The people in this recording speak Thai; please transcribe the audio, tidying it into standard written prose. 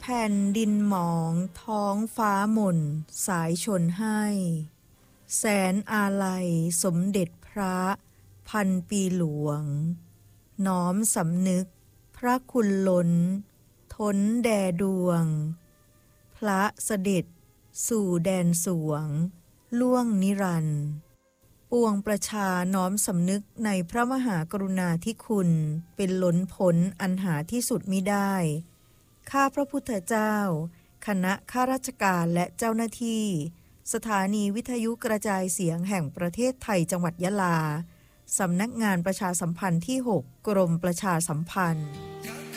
แผ่นดินหมองท้องฟ้าหม่นสายชนให้แสนอาลัยสมเด็จพระพันปีหลวงน้อมสำนึกพระคุณล้นท้นแด่ดวงพระเสด็จสู่แดนสวงล่วงนิรันดร์ปวงประชาน้อมสำนึกในพระมหากรุณาธิคุณเป็นล้นพ้นอันหาที่สุดมิได้ข้าพระพุทธเจ้าคณะข้าราชการและเจ้าหน้าที่สถานีวิทยุกระจายเสียงแห่งประเทศไทยจังหวัดยะลาสำนักงานประชาสัมพันธ์ที่ 6 กรมประชาสัมพันธ์